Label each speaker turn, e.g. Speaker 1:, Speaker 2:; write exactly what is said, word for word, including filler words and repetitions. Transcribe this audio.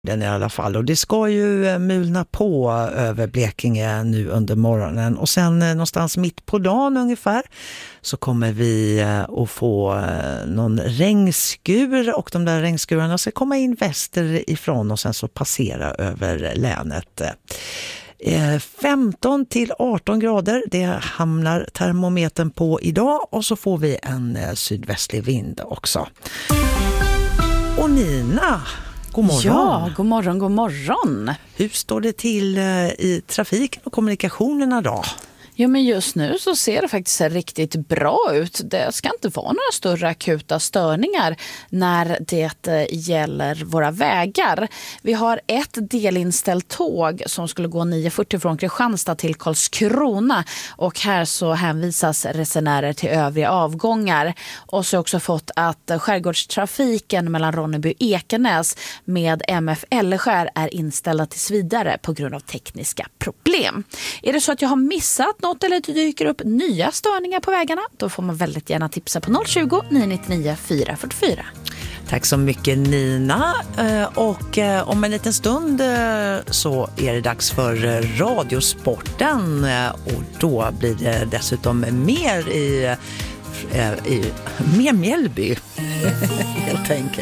Speaker 1: Den i alla fall, och det ska ju mulna på över Blekinge nu under morgonen, och sen någonstans mitt på dagen ungefär så kommer vi att få någon regnskur, och de där regnskurarna ska komma in väster ifrån och sen så passera över länet. femton till arton grader, det hamnar termometern på idag, och så får vi en sydvästlig vind också. Och Nina, god morgon.
Speaker 2: Ja, god morgon, god morgon.
Speaker 1: Hur står det till i trafiken och kommunikationerna då?
Speaker 2: Jo, men just nu så ser det faktiskt riktigt bra ut. Det ska inte vara några större akuta störningar när det gäller våra vägar. Vi har ett delinställt tåg som skulle gå nio fyrtio från Kristianstad till Karlskrona, och här så hänvisas resenärer till övriga avgångar. Och så har jag också fått att skärgårdstrafiken mellan Ronneby och Ekenäs med M F Elleskär är inställda tills vidare på grund av tekniska problem. Är det så att jag har missat något eller det dyker upp nya störningar på vägarna, då får man väldigt gärna tipsa på noll tjugo, nio nittionio, fyra fyra fyra.
Speaker 1: Tack så mycket Nina, och om en liten stund så är det dags för Radiosporten, och då blir det dessutom mer i, i mer Mjällby helt enkelt.